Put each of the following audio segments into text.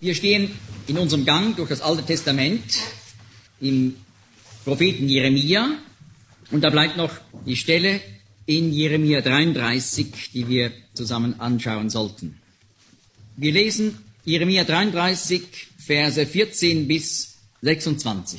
Wir stehen in unserem Gang durch das Alte Testament im Propheten Jeremia und da bleibt noch die Stelle in Jeremia 33, die wir zusammen anschauen sollten. Wir lesen Jeremia 33, Verse 14 bis 26.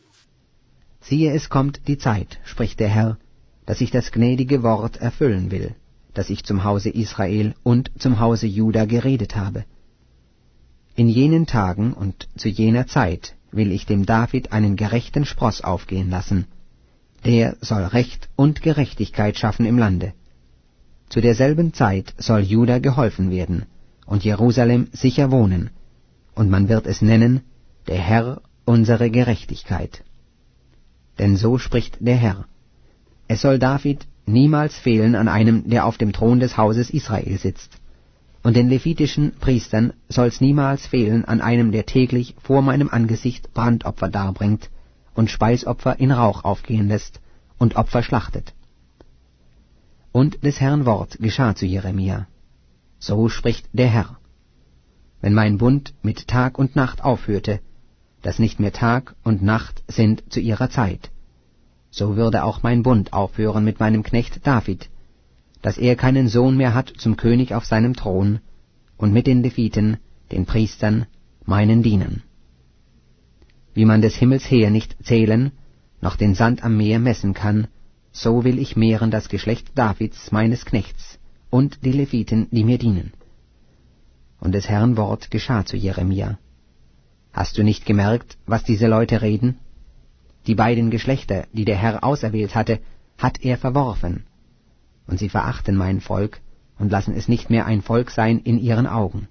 Siehe, es kommt die Zeit, spricht der Herr, dass ich das gnädige Wort erfüllen will, das ich zum Hause Israel und zum Hause Juda geredet habe. In jenen Tagen und zu jener Zeit will ich dem David einen gerechten Spross aufgehen lassen. Der soll Recht und Gerechtigkeit schaffen im Lande. Zu derselben Zeit soll Juda geholfen werden und Jerusalem sicher wohnen, und man wird es nennen, der Herr unsere Gerechtigkeit. Denn so spricht der Herr: Es soll David niemals fehlen an einem, der auf dem Thron des Hauses Israel sitzt. Und den levitischen Priestern soll's niemals fehlen an einem, der täglich vor meinem Angesicht Brandopfer darbringt und Speisopfer in Rauch aufgehen lässt und Opfer schlachtet. Und des Herrn Wort geschah zu Jeremia. So spricht der Herr: Wenn mein Bund mit Tag und Nacht aufhörte, dass nicht mehr Tag und Nacht sind zu ihrer Zeit, so würde auch mein Bund aufhören mit meinem Knecht David, dass er keinen Sohn mehr hat zum König auf seinem Thron, und mit den Leviten, den Priestern, meinen Dienern. Wie man des Himmels Heer nicht zählen, noch den Sand am Meer messen kann, so will ich mehren das Geschlecht Davids, meines Knechts, und die Leviten, die mir dienen. Und des Herrn Wort geschah zu Jeremia. Hast du nicht gemerkt, was diese Leute reden? Die beiden Geschlechter, die der Herr auserwählt hatte, hat er verworfen. Und sie verachten mein Volk und lassen es nicht mehr ein Volk sein in ihren Augen.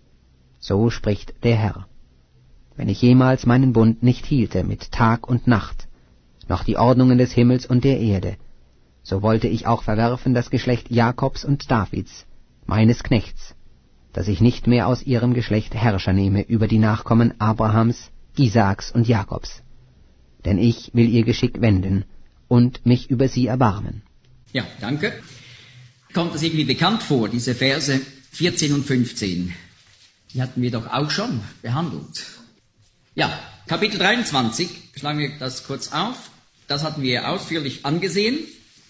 So spricht der Herr: Wenn ich jemals meinen Bund nicht hielte mit Tag und Nacht, noch die Ordnungen des Himmels und der Erde, so wollte ich auch verwerfen das Geschlecht Jakobs und Davids, meines Knechts, dass ich nicht mehr aus ihrem Geschlecht Herrscher nehme über die Nachkommen Abrahams, Isaaks und Jakobs. Denn ich will ihr Geschick wenden und mich über sie erbarmen. Ja, danke. Kommt das irgendwie bekannt vor, diese Verse 14 und 15? Die hatten wir doch auch schon behandelt. Ja, Kapitel 23, schlagen wir das kurz auf. Das hatten wir ausführlich angesehen.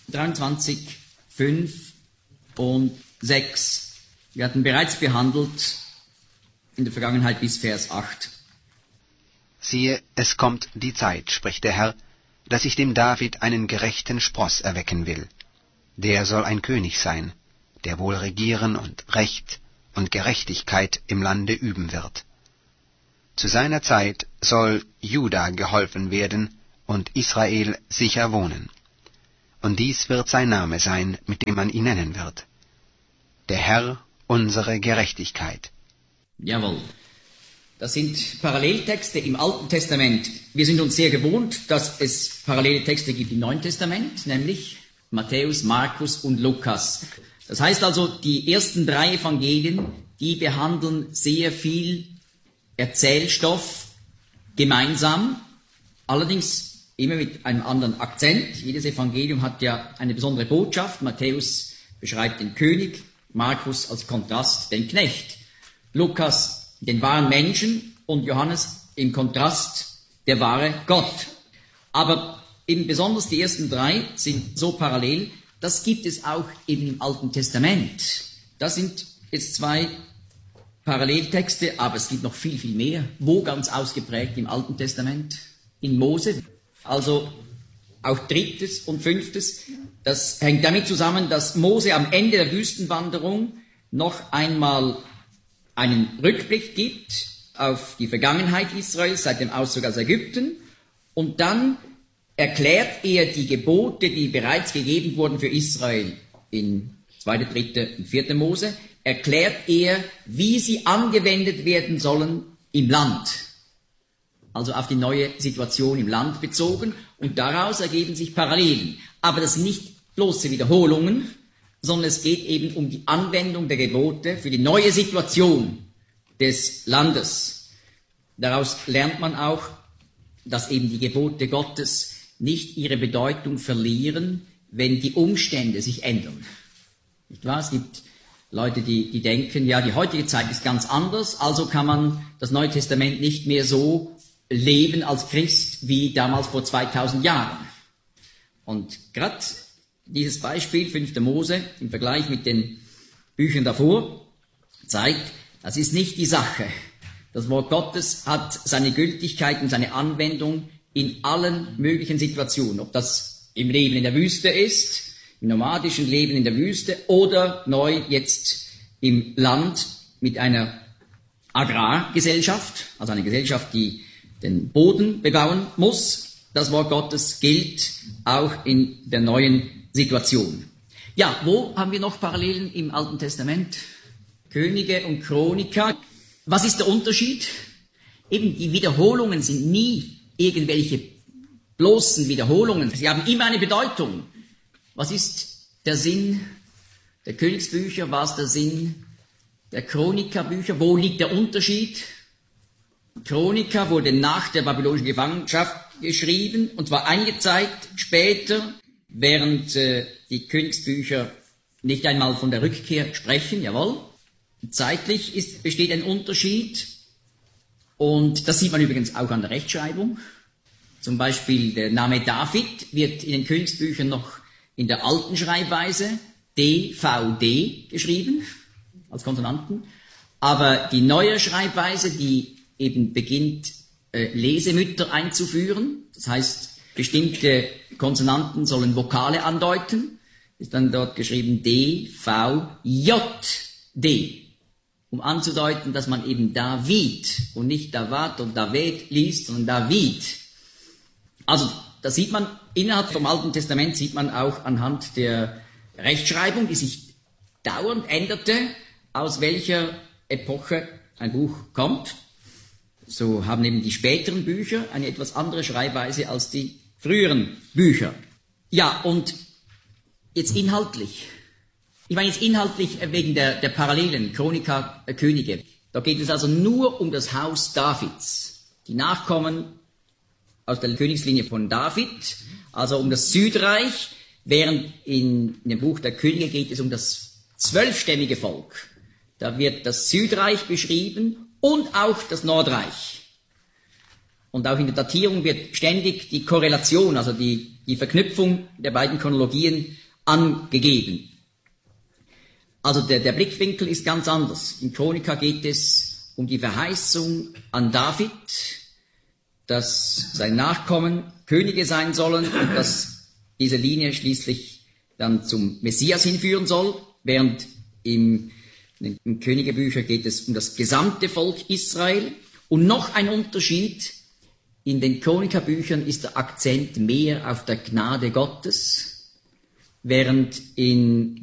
23, 5 und 6. Wir hatten bereits behandelt in der Vergangenheit bis Vers 8. Siehe, es kommt die Zeit, spricht der Herr, dass ich dem David einen gerechten Spross erwecken will. Der soll ein König sein, der wohl regieren und Recht und Gerechtigkeit im Lande üben wird. Zu seiner Zeit soll Juda geholfen werden und Israel sicher wohnen. Und dies wird sein Name sein, mit dem man ihn nennen wird: Der Herr unsere Gerechtigkeit. Jawohl. Das sind Paralleltexte im Alten Testament. Wir sind uns sehr gewohnt, dass es parallele Texte gibt im Neuen Testament, nämlich Matthäus, Markus und Lukas. Das heißt also, die ersten 3 Evangelien, die behandeln sehr viel Erzählstoff gemeinsam, allerdings immer mit einem anderen Akzent. Jedes Evangelium hat ja eine besondere Botschaft. Matthäus beschreibt den König, Markus als Kontrast den Knecht, Lukas den wahren Menschen und Johannes im Kontrast der wahre Gott. Aber eben besonders die ersten 3 sind so parallel, das gibt es auch eben im Alten Testament. Das sind jetzt 2 Paralleltexte, aber es gibt noch viel, viel mehr. Wo ganz ausgeprägt im Alten Testament? In Mose. Also auch 3. und 5. Das hängt damit zusammen, dass Mose am Ende der Wüstenwanderung noch einmal einen Rückblick gibt auf die Vergangenheit Israels seit dem Auszug aus Ägypten, und dann erklärt er die Gebote, die bereits gegeben wurden für Israel in 2., 3. und 4. Mose, erklärt er, wie sie angewendet werden sollen im Land. Also auf die neue Situation im Land bezogen, und daraus ergeben sich Parallelen. Aber das sind nicht bloße Wiederholungen, sondern es geht eben um die Anwendung der Gebote für die neue Situation des Landes. Daraus lernt man auch, dass eben die Gebote Gottes nicht ihre Bedeutung verlieren, wenn die Umstände sich ändern. Nicht wahr? Es gibt Leute, die denken, ja, die heutige Zeit ist ganz anders, also kann man das Neue Testament nicht mehr so leben als Christ wie damals vor 2000 Jahren. Und gerade dieses Beispiel, 5. Mose, im Vergleich mit den Büchern davor, zeigt, das ist nicht die Sache. Das Wort Gottes hat seine Gültigkeit und seine Anwendung in allen möglichen Situationen, ob das im Leben in der Wüste ist, im nomadischen Leben in der Wüste oder neu jetzt im Land mit einer Agrargesellschaft, also eine Gesellschaft, die den Boden bebauen muss. Das Wort Gottes gilt auch in der neuen Situation. Ja, wo haben wir noch Parallelen im Alten Testament? Könige und Chroniker. Was ist der Unterschied? Eben die Wiederholungen sind nie irgendwelche bloßen Wiederholungen. Sie haben immer eine Bedeutung. Was ist der Sinn der Königsbücher? Was ist der Sinn der Chronikerbücher? Wo liegt der Unterschied? Chroniker wurde nach der babylonischen Gefangenschaft geschrieben und war einige Zeit später, während die Königsbücher nicht einmal von der Rückkehr sprechen, jawohl. Zeitlich besteht ein Unterschied und das sieht man übrigens auch an der Rechtschreibung. Zum Beispiel der Name David wird in den Königsbüchern noch in der alten Schreibweise DVD geschrieben, als Konsonanten. Aber die neue Schreibweise, die eben beginnt, Lesemütter einzuführen, das heißt, bestimmte Konsonanten sollen Vokale andeuten, ist dann dort geschrieben D-V-J-D, um anzudeuten, dass man eben David und nicht Davat und David liest, sondern David. Also, da sieht man, innerhalb vom Alten Testament sieht man auch anhand der Rechtschreibung, die sich dauernd änderte, aus welcher Epoche ein Buch kommt. So haben eben die späteren Bücher eine etwas andere Schreibweise als die früheren Bücher. Ja, und jetzt inhaltlich. Ich meine jetzt inhaltlich wegen der Parallelen, Chroniker, Könige. Da geht es also nur um das Haus Davids. Die Nachkommen aus der Königslinie von David, also um das Südreich, während in dem Buch der Könige geht es um das 12-stämmige Volk. Da wird das Südreich beschrieben und auch das Nordreich. Und auch in der Datierung wird ständig die Korrelation, also die Verknüpfung der beiden Chronologien angegeben. Also der Blickwinkel ist ganz anders. In Chronika geht es um die Verheißung an David, dass seine Nachkommen Könige sein sollen und dass diese Linie schließlich dann zum Messias hinführen soll, während im Königebücher geht es um das gesamte Volk Israel. Und noch ein Unterschied, in den Chronikerbüchern ist der Akzent mehr auf der Gnade Gottes, während in